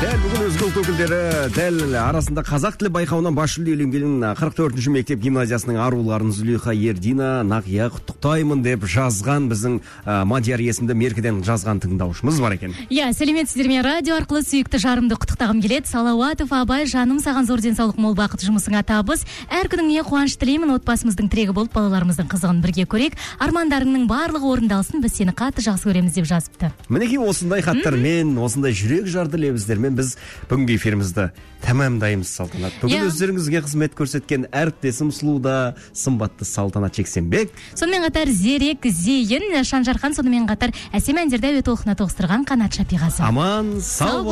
Дәл бүгін өзге ұлт өкілдері дәл арасында қазақ тілі байқауынан бас жүлде иеленген 44-ші мектеп гимназиясының аруларын Зулиха Ердина, Нақия құттықтаймын деп жазған біздің Мадияр есімді Меркеден жазған тыңдаушымыз бар екен. Иә, сәлеметсіздер ме, радио арқылы сүйікті жарымды құттықтағым келеді. Салауатов Абай, жаным, саған зор денсаулық, мол бақыт, жұмысыңа табыс. Әр күніңе қуаныш тілеймін, отбасымыздың тірегі болып, балаларымыздың қызығын бірге көрейік. Армандарыңның барлығы орындалсын, біз сені қатты жақсы көреміз деп жазыпты. Мінекей осындай хаттармен, осындай жүрек жарды лебіздермен біз бүгінгі эфирімізді тәмамдаймыз, Салтанат. Бүгін өздеріңізге қызмет көрсеткен әріптесім сұлуда, сымбатты Салтанат Жексенбек. Сонымен қатар Зерек, Зейін, Шанжархан, сонымен қатар әсем әндерді әуе толқына тоғыстырған Қанат Шапиғазы. Аман, сау